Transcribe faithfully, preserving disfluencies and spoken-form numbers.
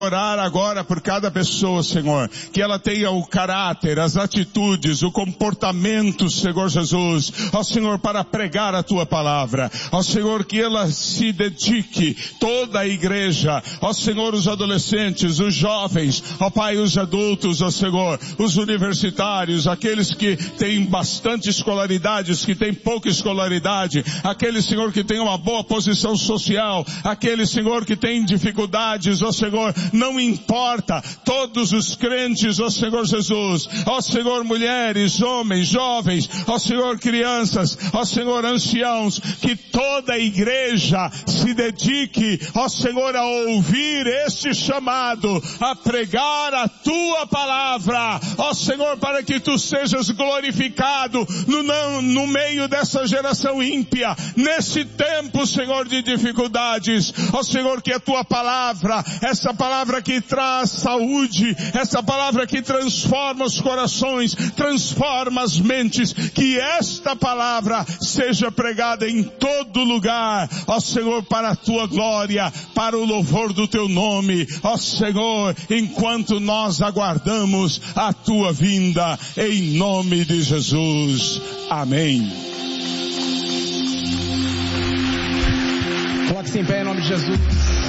Orar agora por cada pessoa, Senhor, que ela tenha o caráter, as atitudes, o comportamento, Senhor Jesus, ó Senhor, para pregar a Tua palavra, ó Senhor, que ela se dedique, toda a igreja, ó Senhor, os adolescentes, os jovens, ó Pai, os adultos, ó Senhor, os universitários, aqueles que têm bastante escolaridade, os que têm pouca escolaridade, aqueles, Senhor, que têm uma boa posição social, aqueles, Senhor, que têm dificuldades, ó Senhor, não importa, todos os crentes, ó Senhor Jesus, ó Senhor, mulheres, homens, jovens, ó Senhor, crianças, ó Senhor, anciãos, que toda a igreja se dedique, ó Senhor, a ouvir este chamado, a pregar a Tua palavra, ó Senhor, para que Tu sejas glorificado no, no meio dessa geração ímpia, nesse tempo, Senhor, de dificuldades, ó Senhor, que a Tua palavra, essa palavra que traz saúde, essa palavra que transforma os corações, transforma as mentes, que esta palavra seja pregada em todo lugar, ó Senhor, para a Tua glória, para o louvor do Teu nome, ó Senhor, enquanto nós aguardamos a Tua vinda, em nome de Jesus. Amém. Coloque-se em pé em nome de Jesus.